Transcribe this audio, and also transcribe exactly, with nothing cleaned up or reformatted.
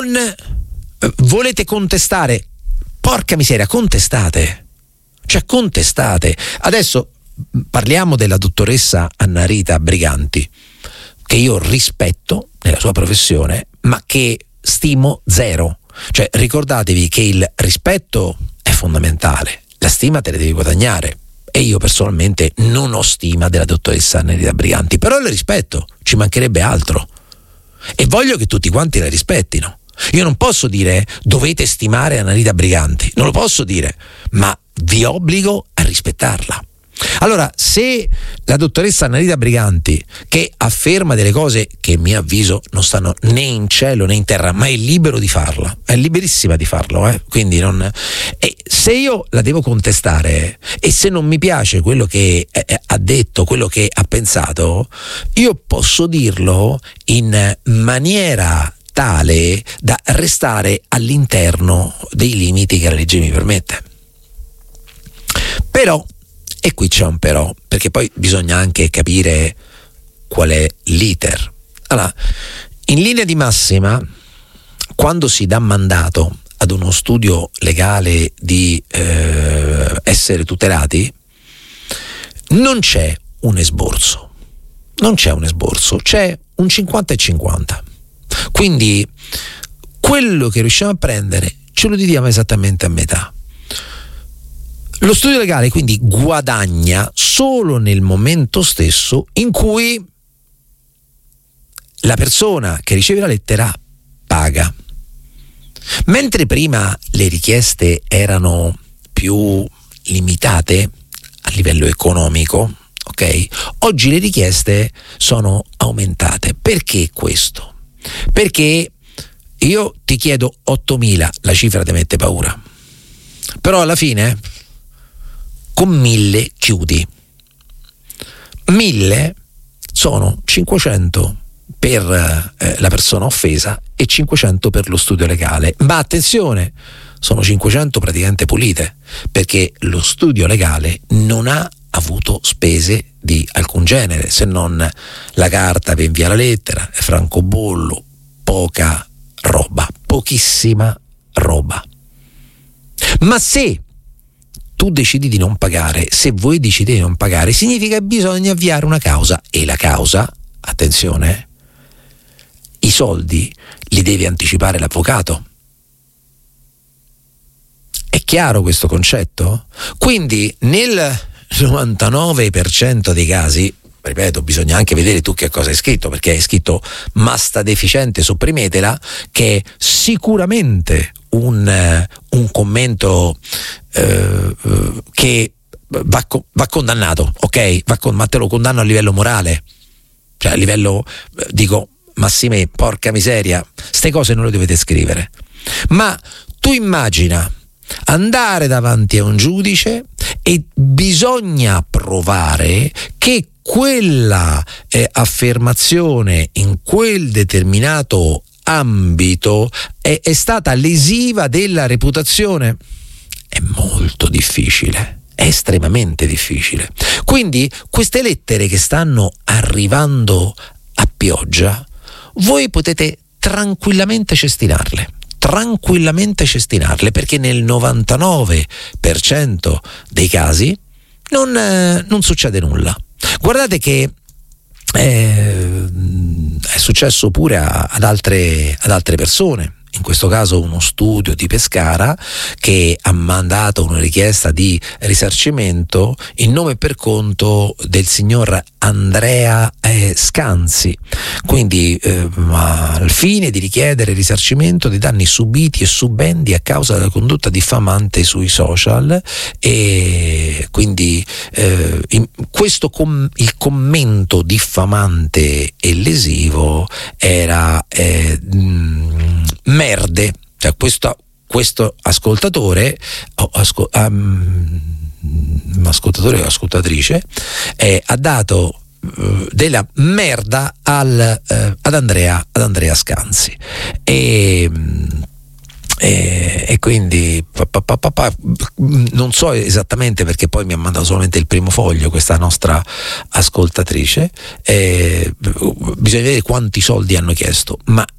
non eh, volete contestare, porca miseria, contestate, cioè contestate. Adesso parliamo della dottoressa Annarita Briganti, che io rispetto nella sua professione, ma che stimo zero. Cioè ricordatevi che il rispetto è fondamentale, la stima te la devi guadagnare, e io personalmente non ho stima della dottoressa Annarita Briganti, però le rispetto, ci mancherebbe altro, e voglio che tutti quanti la rispettino. Io non posso dire dovete stimare Annarita Briganti, non lo posso dire, ma vi obbligo a rispettarla. Allora, se la dottoressa Annarita Briganti, che afferma delle cose che a mio avviso non stanno né in cielo né in terra, ma è libero di farla, è liberissima di farlo, eh? Quindi non. E se io la devo contestare, e se non mi piace quello che eh, ha detto, quello che ha pensato, io posso dirlo in maniera tale da restare all'interno dei limiti che la legge mi permette. Però, e qui c'è un però, perché poi bisogna anche capire qual è l'iter. Allora, in linea di massima, quando si dà mandato ad uno studio legale di eh, essere tutelati, non c'è un esborso, non c'è un esborso, c'è un cinquanta e cinquanta. Quindi quello che riusciamo a prendere ce lo dividiamo esattamente a metà. Lo studio legale quindi guadagna solo nel momento stesso in cui la persona che riceve la lettera paga. Mentre prima le richieste erano più limitate a livello economico, ok? Oggi le richieste sono aumentate. Perché questo? Perché io ti chiedo ottomila, la cifra ti mette paura, però alla fine con mille chiudi. Mille sono cinquecento per eh, la persona offesa e cinquecento per lo studio legale, ma attenzione, sono cinquecento praticamente pulite, perché lo studio legale non ha avuto spese di alcun genere, se non la carta per inviare la lettera, francobollo, poca roba, pochissima roba. Ma se tu decidi di non pagare, se voi decidete di non pagare, significa che bisogna avviare una causa, e la causa, attenzione, i soldi li deve anticipare l'avvocato. È chiaro questo concetto? Quindi nel novantanove per cento dei casi, ripeto, bisogna anche vedere tu che cosa hai scritto, perché hai scritto masta deficiente, sopprimetela, che è sicuramente un, un commento eh, che va, va condannato, ok? Va con, ma te lo condanno a livello morale, cioè a livello, dico, Massimè, porca miseria, ste cose non le dovete scrivere. Ma tu immagina andare davanti a un giudice e bisogna provare che quella eh, affermazione in quel determinato ambito è, è stata lesiva della reputazione. È molto difficile, è estremamente difficile. Quindi queste lettere che stanno arrivando a pioggia, voi potete tranquillamente cestinarle, tranquillamente cestinarle, perché nel novantanove per cento dei casi non, eh, non succede nulla. Guardate che eh, è successo pure a, ad altre, ad altre persone. In questo caso uno studio di Pescara che ha mandato una richiesta di risarcimento in nome e per conto del signor Andrea eh, Scanzi, quindi eh, al fine di richiedere risarcimento dei danni subiti e subendi a causa della condotta diffamante sui social. E quindi eh, in questo com- il commento diffamante e lesivo era eh, mh, merde, cioè questo, questo ascoltatore oh, asco, um, ascoltatore o ascoltatrice eh, ha dato uh, della merda al, uh, ad Andrea ad Andrea Scanzi e E, e quindi pa, pa, pa, pa, pa, non so esattamente, perché poi mi ha mandato solamente il primo foglio questa nostra ascoltatrice. E bisogna vedere quanti soldi hanno chiesto, ma